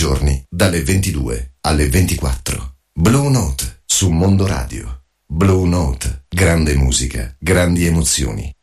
giorni dalle 22 alle 24. Blue Note su Mondo Radio. Blue Note, grande musica, grandi emozioni.